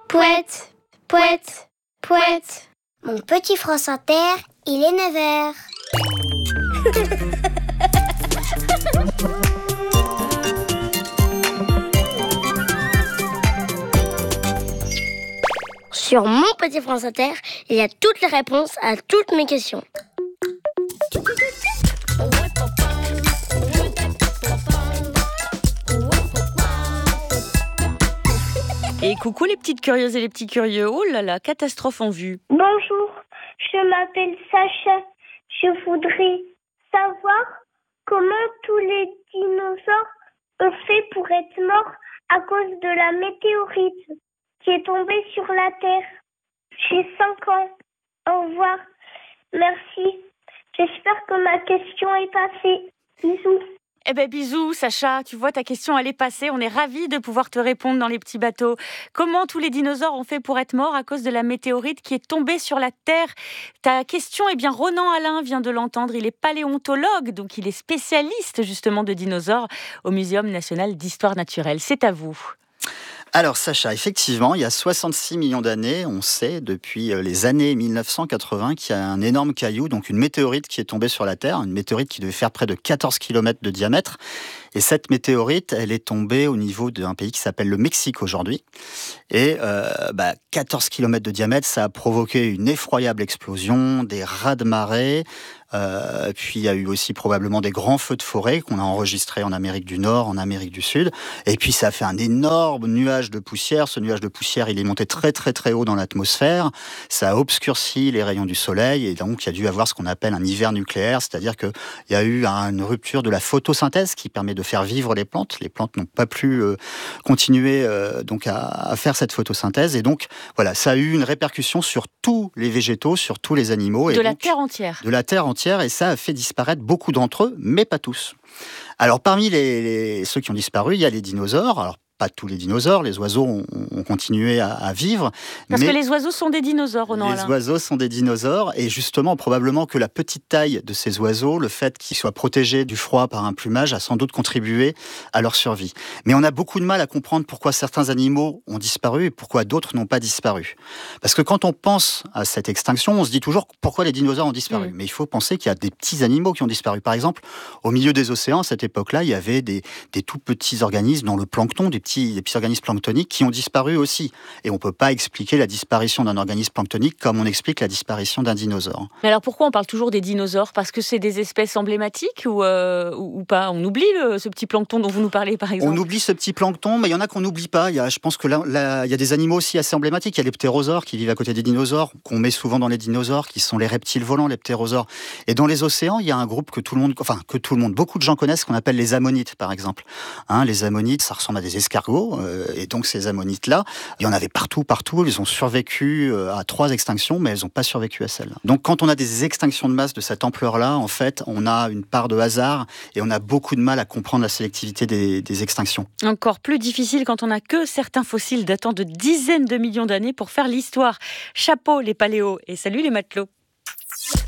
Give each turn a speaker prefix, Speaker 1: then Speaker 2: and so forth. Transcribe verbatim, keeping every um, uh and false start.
Speaker 1: Pouette, pouette, pouette.
Speaker 2: Mon petit France Inter, il est neuf heures.
Speaker 1: Sur mon petit France Inter, il y a toutes les réponses à toutes mes questions.
Speaker 3: Et coucou les petites curieuses et les petits curieux. Oh là là, catastrophe en vue.
Speaker 4: Bonjour, je m'appelle Sacha. Je voudrais savoir comment tous les dinosaures ont fait pour être morts à cause de la météorite qui est tombée sur la Terre. J'ai cinq ans. Au revoir. Merci. J'espère que ma question est passée. Bisous.
Speaker 3: Eh ben bisous Sacha, tu vois ta question elle est passée, on est ravis de pouvoir te répondre dans les petits bateaux. Comment tous les dinosaures ont fait pour être morts à cause de la météorite qui est tombée sur la Terre? Ta question, eh bien Ronan Alain vient de l'entendre, il est paléontologue, donc il est spécialiste justement de dinosaures au Muséum national d'histoire naturelle. C'est à vous.
Speaker 5: Alors Sacha, effectivement, il y a soixante-six millions d'années, on sait depuis les années mille neuf cent quatre-vingts qu'il y a un énorme caillou, donc une météorite qui est tombée sur la Terre, une météorite qui devait faire près de quatorze kilomètres de diamètre. Et cette météorite, elle est tombée au niveau d'un pays qui s'appelle le Mexique aujourd'hui. Et euh, bah, quatorze kilomètres de diamètre, ça a provoqué une effroyable explosion, des raz-de-marée. Euh, puis il y a eu aussi probablement des grands feux de forêt qu'on a enregistrés en Amérique du Nord, en Amérique du Sud. Et puis ça a fait un énorme nuage de poussière. Ce nuage de poussière, il est monté très très très haut dans l'atmosphère. Ça a obscurci les rayons du soleil et donc il y a dû avoir ce qu'on appelle un hiver nucléaire, c'est-à-dire qu'il y a eu une rupture de la photosynthèse qui permet de faire vivre les plantes. Les plantes n'ont pas pu euh, continuer euh, donc à, à faire cette photosynthèse et donc voilà, ça a eu une répercussion sur tous les végétaux, sur tous les animaux.
Speaker 3: De
Speaker 5: et
Speaker 3: la
Speaker 5: donc,
Speaker 3: Terre entière.
Speaker 5: De la Terre entière. Et ça a fait disparaître beaucoup d'entre eux, mais pas tous. Alors parmi les, les, ceux qui ont disparu, il y a les dinosaures. Alors pas tous les dinosaures, les oiseaux ont, ont continué à, à vivre.
Speaker 3: Parce
Speaker 5: mais
Speaker 3: que les oiseaux sont des dinosaures, Ronan
Speaker 5: Les
Speaker 3: Alain.
Speaker 5: oiseaux sont des dinosaures et justement, probablement que la petite taille de ces oiseaux, le fait qu'ils soient protégés du froid par un plumage, a sans doute contribué à leur survie. Mais on a beaucoup de mal à comprendre pourquoi certains animaux ont disparu et pourquoi d'autres n'ont pas disparu. Parce que quand on pense à cette extinction, on se dit toujours pourquoi les dinosaures ont disparu. Mmh. Mais il faut penser qu'il y a des petits animaux qui ont disparu. Par exemple, au milieu des océans, à cette époque-là, il y avait des, des tout petits organismes dans le plancton, des petits des petits organismes planctoniques qui ont disparu aussi. Et on ne peut pas expliquer la disparition d'un organisme planctonique comme on explique la disparition d'un dinosaure.
Speaker 3: Mais alors pourquoi on parle toujours des dinosaures? Parce que c'est des espèces emblématiques ou, euh, ou, ou pas? On oublie le, ce petit plancton dont vous nous parlez par exemple.
Speaker 5: On oublie ce petit plancton, mais il y en a qu'on n'oublie pas. Il y a, je pense que là, là, il y a des animaux aussi assez emblématiques. Il y a les ptérosaures qui vivent à côté des dinosaures, qu'on met souvent dans les dinosaures, qui sont les reptiles volants, les ptérosaures. Et dans les océans, il y a un groupe que tout le monde, enfin que tout le monde, beaucoup de gens connaissent, qu'on appelle les ammonites par exemple. Hein, les ammonites, ça ressemble à des escargots. Et donc ces ammonites-là, il y en avait partout, partout. Ils ont survécu à trois extinctions, mais elles n'ont pas survécu à celle-là. Donc quand on a des extinctions de masse de cette ampleur-là, en fait, on a une part de hasard et on a beaucoup de mal à comprendre la sélectivité des, des extinctions.
Speaker 3: Encore plus difficile quand on n'a que certains fossiles datant de dizaines de millions d'années pour faire l'histoire. Chapeau les paléos et salut les matelots.